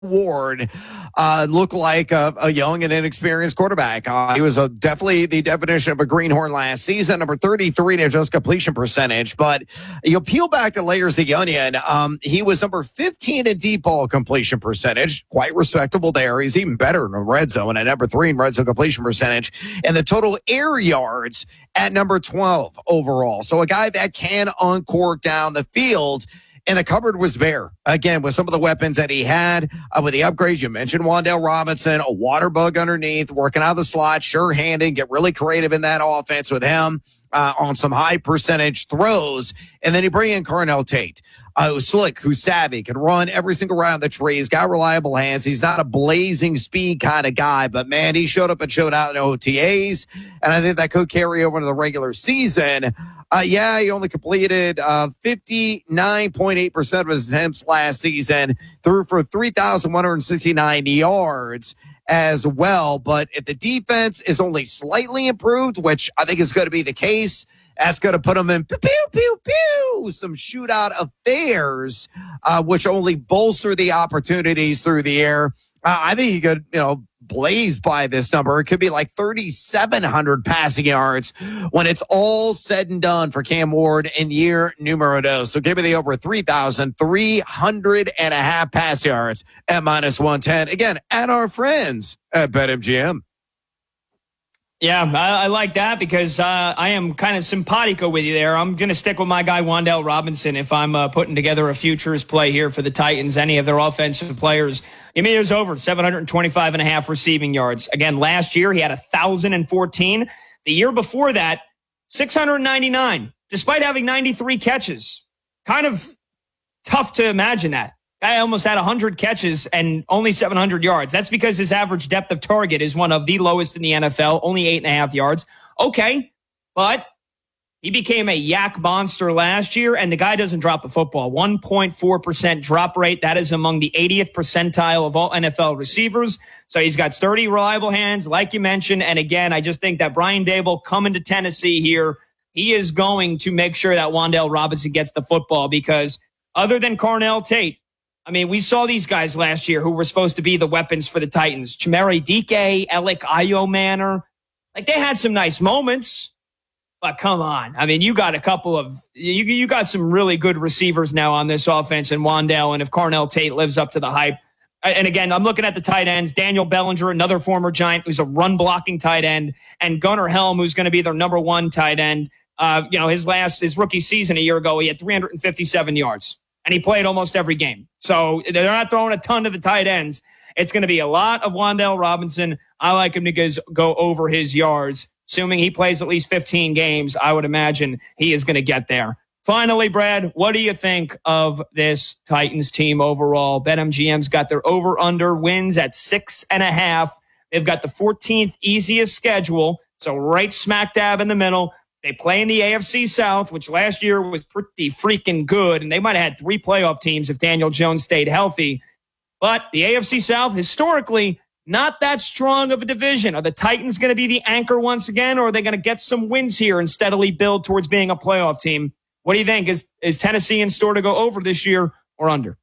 Ward looked like a young and inexperienced quarterback. He was definitely the definition of a greenhorn last season, number 33 in adjusted completion percentage. But you peel back the layers of the onion. He was number 15 in deep ball completion percentage, quite respectable there. He's even better in the red zone at number 3 in red zone completion percentage, and the total air yards at number 12 overall. So a guy that can uncork down the field. And the cupboard was bare, again, with some of the weapons that he had. With the upgrades, you mentioned Wan'Dale Robinson, a water bug underneath, working out of the slot, sure-handed, get really creative in that offense with him on some high-percentage throws. And then you bring in Carnell Tate, who's slick, who's savvy, can run every single round the tree. He's got reliable hands. He's not a blazing speed kind of guy, but, man, he showed up and showed out in OTAs, and I think that could carry over to the regular season. He only completed 59.8% of his attempts last season, threw for 3,169 yards as well. But if the defense is only slightly improved, which I think is going to be the case, that's going to put them in some shootout affairs, which only bolster the opportunities through the air. I think he could, blaze by this number. It could be like 3,700 passing yards when it's all said and done for Cam Ward in year numero dos. So give me the over 3,300.5 pass yards at -110. Again, at our friends at BetMGM. Yeah, I like that because I am kind of simpatico with you there. I'm going to stick with my guy, Wan'Dale Robinson, if I'm putting together a futures play here for the Titans, any of their offensive players. Give me his over 725.5 receiving yards. Again, last year he had 1,014. The year before that, 699, despite having 93 catches. Kind of tough to imagine that. Guy almost had 100 catches and only 700 yards. That's because his average depth of target is one of the lowest in the NFL, only 8.5 yards. Okay, but he became a yak monster last year, and the guy doesn't drop the football. 1.4% drop rate. That is among the 80th percentile of all NFL receivers. So he's got sturdy, reliable hands, like you mentioned. And again, I just think that Brian Daboll coming to Tennessee here, he is going to make sure that Wan'Dale Robinson gets the football because other than Carnell Tate, I mean, we saw these guys last year who were supposed to be the weapons for the Titans. Chimere Dike, Alec Ayomanor. Like, they had some nice moments. But come on. I mean, you got a couple of you got some really good receivers now on this offense in Wan'Dale, and if Carnell Tate lives up to the hype. And again, I'm looking at the tight ends. Daniel Bellinger, another former Giant, who's a run-blocking tight end, and Gunnar Helm, who's going to be their number one tight end. His rookie season a year ago, he had 357 yards. And he played almost every game. So they're not throwing a ton to the tight ends. It's going to be a lot of Wan'Dale Robinson. I like him to go over his yards. Assuming he plays at least 15 games, I would imagine he is going to get there. Finally, Brad, what do you think of this Titans team overall? BetMGM's got their over-under wins at 6.5. They've got the 14th easiest schedule, so right smack dab in the middle. They play in the AFC South, which last year was pretty freaking good, and they might have had 3 playoff teams if Daniel Jones stayed healthy. But the AFC South, historically, not that strong of a division. Are the Titans going to be the anchor once again, or are they going to get some wins here and steadily build towards being a playoff team? What do you think? Is Tennessee in store to go over this year or under?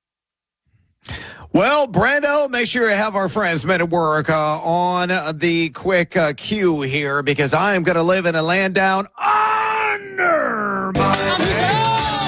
Well, Brando, make sure you have our friends Men at Work on the quick cue here because I am going to live in a land down under my head.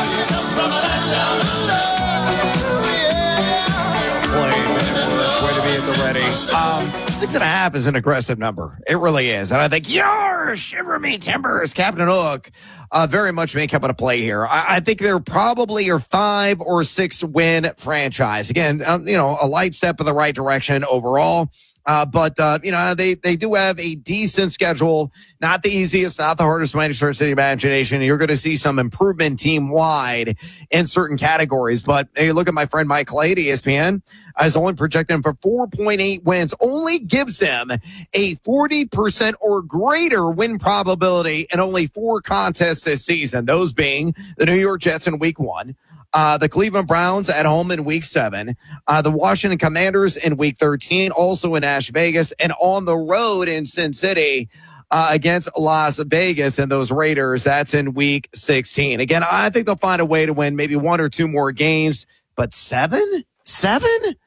Way to be at the ready. 6.5 is an aggressive number. It really is. And I think, shiver me timbers, Captain Hook. Very much may come into play here. I think they're probably your 5 or 6 win franchise. Again, a light step in the right direction overall. But they do have a decent schedule. Not the easiest, not the hardest by any stretch of the imagination. You're going to see some improvement team-wide in certain categories. But hey, look at my friend Mike Clay at ESPN. Is only projecting for 4.8 wins. Only gives them a 40% or greater win probability in only 4 contests this season. Those being the New York Jets in Week 1. The Cleveland Browns at home in Week 7, the Washington Commanders in Week 13, also in Las Vegas, and on the road in Sin City against Las Vegas and those Raiders. That's in Week 16. Again, I think they'll find a way to win maybe 1 or 2 more games, but 7?